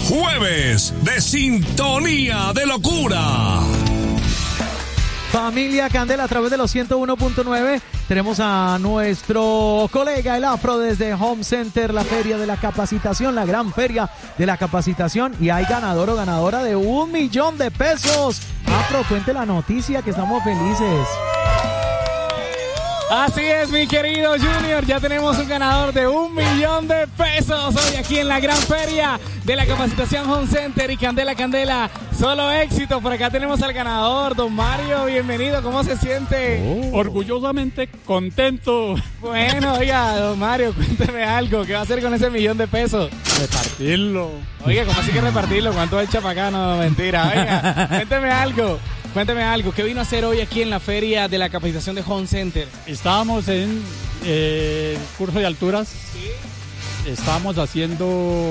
Jueves de Sintonía de Locura. Familia Candela a través de los 101.9. Tenemos a nuestro colega el Afro desde Home Center, la feria de la capacitación, la gran feria de la capacitación. Y hay ganador o ganadora de $1,000,000. Afro, cuente la noticia que estamos felices. Así es, mi querido Junior, ya tenemos un ganador de $1,000,000 hoy aquí en la gran feria de la capacitación Home Center y Candela, solo éxito. Por acá tenemos al ganador, don Mario, bienvenido, ¿cómo se siente? Orgullosamente contento. Bueno, oiga, don Mario, cuénteme algo, ¿qué va a hacer con ese $1,000,000? Repartirlo. Oiga, ¿cómo así que repartirlo? ¿Cuánto echa para acá? No, mentira, oiga, Cuénteme algo, ¿qué vino a hacer hoy aquí en la feria de la capacitación de Home Center? Estábamos en curso de alturas. Sí. Estábamos haciendo,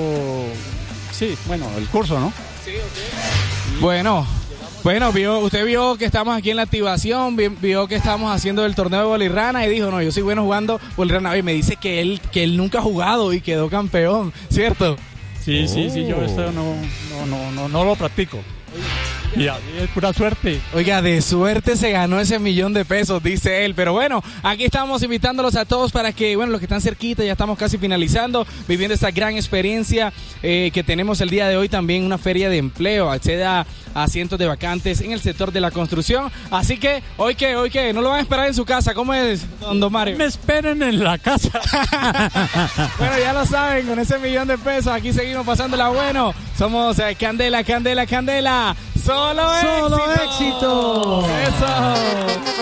el curso, ¿no? Sí, ok. Bueno, usted vio que estamos aquí en la activación, vio que estamos haciendo el torneo de bolirrana y dijo, no, yo soy bueno jugando bolirrana. Y me dice que él nunca ha jugado y quedó campeón, ¿cierto? Sí, yo esto no lo practico. Y es pura suerte. Oiga, de suerte se ganó ese $1,000,000, dice él. Pero bueno, aquí estamos invitándolos a todos para que, los que están cerquita, ya estamos casi finalizando, viviendo esta gran experiencia que tenemos el día de hoy. También una feria de empleo, acceda a cientos de vacantes en el sector de la construcción. Así que, ¿hoy qué? ¿No lo van a esperar en su casa? ¿Cómo es, don Mario? Me esperen en la casa. Bueno, ya lo saben, con ese $1,000,000, aquí seguimos pasándola bueno. Somos Candela. Solo éxito. Eso.